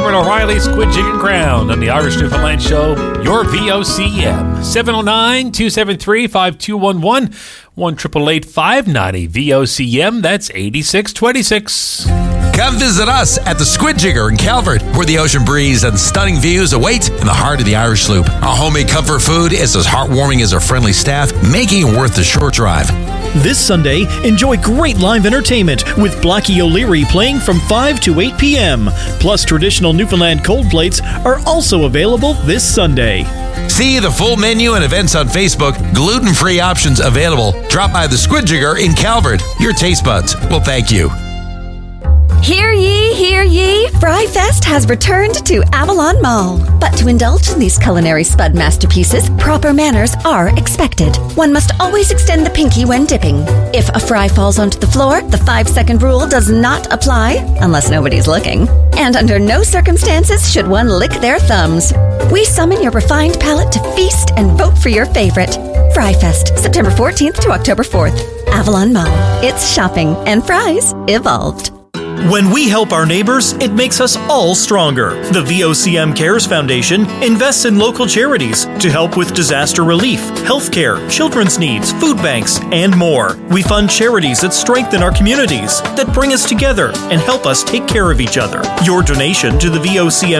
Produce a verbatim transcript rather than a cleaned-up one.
Dermot O'Reilly, Squid Jig and Crown on the Irish Newfoundland Show, your V O C M. seven oh nine, two seven three, five two one one, one eight eight eight, five nine zero V O C M. That's eighty-six twenty-six. Come visit us at the Squid Jigger in Calvert, where the ocean breeze and stunning views await in the heart of the Irish Loop. Our homemade comfort food is as heartwarming as our friendly staff, making it worth the short drive. This Sunday, enjoy great live entertainment with Blackie O'Leary playing from five to eight p.m. Plus, traditional Newfoundland cold plates are also available this Sunday. See the full menu and events on Facebook. Gluten-free options available. Drop by the Squid Jigger in Calvert. Your taste buds will thank you. Hear ye, hear ye, Fry Fest has returned to Avalon Mall. But to indulge in these culinary spud masterpieces, proper manners are expected. One must always extend the pinky when dipping. If a fry falls onto the floor, the five-second rule does not apply, unless nobody's looking. And under no circumstances should one lick their thumbs. We summon your refined palate to feast and vote for your favorite. Fry Fest, September fourteenth to October fourth. Avalon Mall. It's shopping and fries evolved. When we help our neighbors, it makes us all stronger. The V O C M Cares Foundation invests in local charities to help with disaster relief, healthcare, children's needs, food banks, and more. We fund charities that strengthen our communities, that bring us together and help us take care of each other. Your donation to the V O C M